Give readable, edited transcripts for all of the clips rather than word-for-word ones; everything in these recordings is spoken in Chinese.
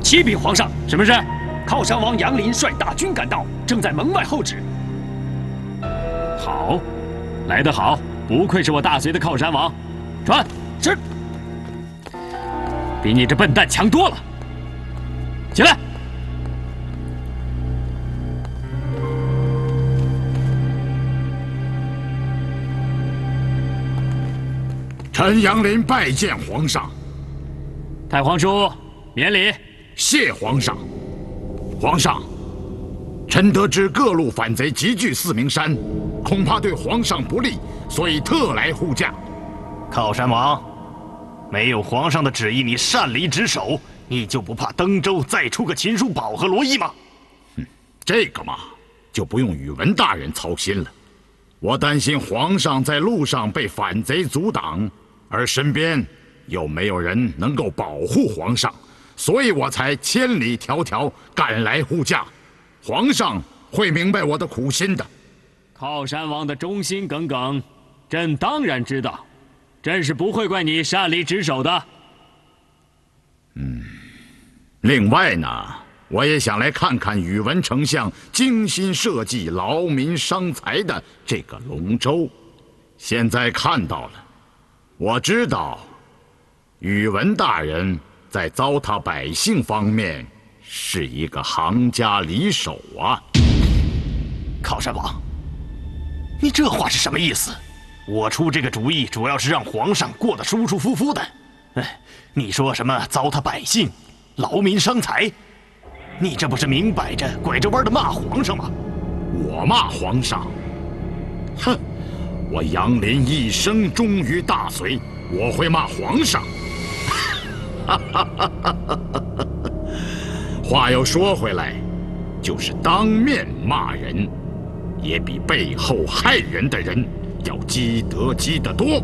启禀皇上， 什么事？ 靠山王杨林率大军赶到，正在门外候旨。 好，来得好，不愧是我大隋的靠山王。传， 是。 比你这笨蛋强多了。起来。 臣杨林拜见皇上。 太皇叔，免礼。 谢皇上。皇上，臣得知各路反贼集聚四明山，恐怕对皇上不利，所以特来护驾。 靠山王，没有皇上的旨意，你擅离职守，你就不怕登州再出个秦叔宝和罗毅吗？ 这个嘛，就不用宇文大人操心了。我担心皇上在路上被反贼阻挡，而身边又没有人能够保护皇上，所以我才千里迢迢赶来护驾。皇上会明白我的苦心的。 靠山王的忠心耿耿，朕当然知道，朕是不会怪你擅离职守的。 另外呢，我也想来看看宇文丞相精心设计、劳民伤财的这个龙舟。现在看到了，我知道宇文大人在糟蹋百姓方面是一个行家里手啊。 靠山王，你这话是什么意思？我出这个主意主要是让皇上过得舒舒服服的。你说什么糟蹋百姓、劳民伤财？你这不是明摆着拐着弯的骂皇上吗？ 我骂皇上？哼！我杨林一生忠于大隋，我会骂皇上？话又说回来，就是当面骂人，也比背后害人的人要积德积得多。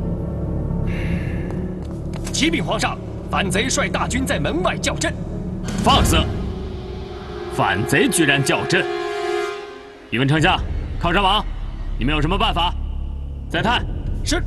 启禀皇上，反贼率大军在门外叫阵。 放肆！反贼居然叫阵！宇文丞相、靠山王，你们有什么办法？再探。 是。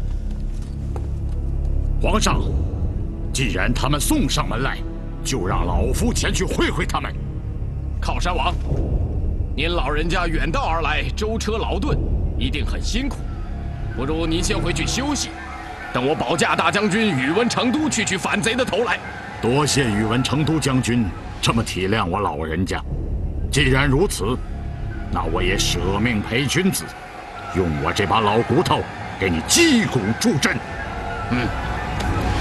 皇上，既然他们送上门来，就让老夫前去会会他们。 靠山王，您老人家远道而来，舟车劳顿，一定很辛苦，不如您先回去休息，等我保驾大将军宇文成都去取反贼的头来。 多谢宇文成都将军这么体谅我老人家。既然如此，那我也舍命陪君子，用我这把老骨头给你击鼓助阵。